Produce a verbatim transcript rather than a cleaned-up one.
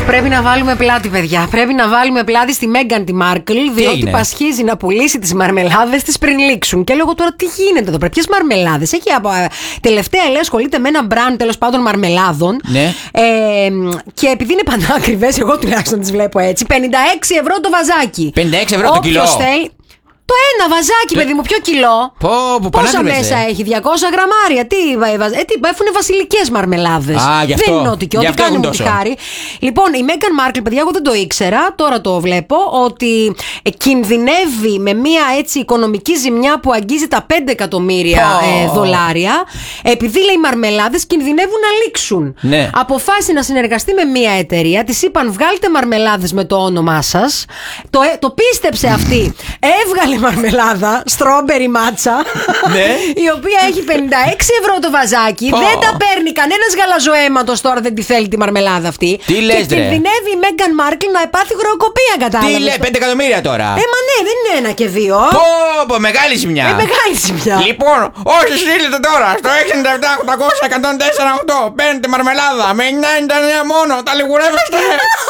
Πρέπει να βάλουμε πλάτη, παιδιά. Πρέπει να βάλουμε πλάτη στη Μέγκαν τη Μάρκλ, διότι πασχίζει να πουλήσει τις μαρμελάδες της πριν λήξουν. Και λέγω τώρα τι γίνεται εδώ πέρα, ποιες μαρμελάδες. Έχει από. Τελευταία λέει ασχολείται με ένα μπραντ τέλος πάντων μαρμελάδων. Ναι. Ε, και επειδή είναι πανάκριβες, εγώ τουλάχιστον τις βλέπω έτσι, πενήντα έξι ευρώ το βαζάκι. πενήντα έξι ευρώ το κιλό. Θέλει. Το ένα βαζάκι, παιδί μου, ποιο κιλό. Πω, πω, πόσα μέσα ε. έχει, διακόσια γραμμάρια. Τι, ε, τι έχουν βασιλικές μαρμελάδες. Α, γι' αυτό. Δεν είναι ό,τι και ό,τι κάνει μου τη χάρη. Λοιπόν, η Μέγκαν Μάρκλ, παιδιά, εγώ δεν το ήξερα, τώρα το βλέπω, ότι κινδυνεύει με μια έτσι οικονομική ζημιά που αγγίζει τα πέντε εκατομμύρια oh. ε, δολάρια, επειδή λέει οι μαρμελάδες κινδυνεύουν να λήξουν. Ναι. Αποφάσισε να συνεργαστεί με μια εταιρεία, της είπαν βγάλτε μαρμελάδες με το όνομά σας. Το, το πίστεψε αυτή. Έβγαλε μαρμελάδα, στρόμπερι μάτσα, ναι. η οποία έχει πενήντα έξι ευρώ το βαζάκι. Oh. Δεν τα παίρνει κανένας γαλαζοαίματος τώρα, δεν τη θέλει τη μαρμελάδα αυτή. Τι λες, και κινδυνεύει η Μέγκαν Μάρκλ να πάθει χρεοκοπία, κατάλαβες. Τι λέει, πέντε εκατομμύρια τώρα. Ε, μα ναι, δεν είναι ένα και δύο. Πω, πω, μεγάλη ζημιά. Ε, μεγάλη ζημιά. Λοιπόν, όσοι στείλετε τώρα στο έξι εννιά επτά οκτακόσια εκατόν τέσσερα οκτώ, παίρνετε μαρμελάδα με εννιά ενενήντα εννέα μόνο, τα λιγουρεύεστε.